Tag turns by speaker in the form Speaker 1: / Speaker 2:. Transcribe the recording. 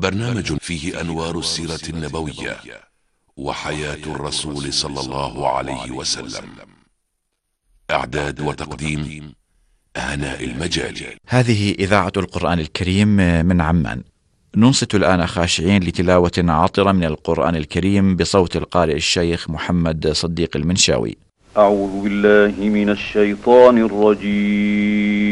Speaker 1: برنامج فيه أنوار السيرة النبوية وحياة الرسول صلى الله عليه وسلم. إعداد وتقديم هناء المجالي.
Speaker 2: هذه إذاعة القرآن الكريم من عمان. ننصت الآن خاشعين لتلاوة عاطرة من القرآن الكريم بصوت القارئ الشيخ محمد صديق المنشاوي.
Speaker 3: أعوذ بالله من الشيطان الرجيم.